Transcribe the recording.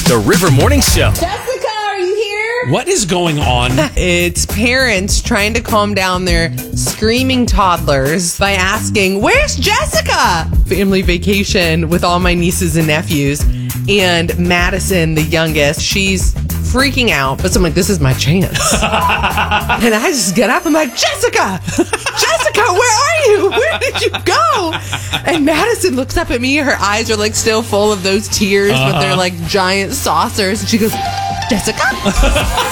The River Morning Show. Jessica, are you here? What is going on? It's parents trying to calm down their screaming toddlers by asking, "Where's Jessica?" Family vacation with all my nieces and nephews. And Madison, the youngest, she's freaking out. But so I'm like, this is my chance. And I just get up. I'm like, Jessica! Jessica, where are you? Where did you go? And Madison looks up at me. Her eyes are like still full of those tears, but they're like giant saucers. And she goes, Jessica?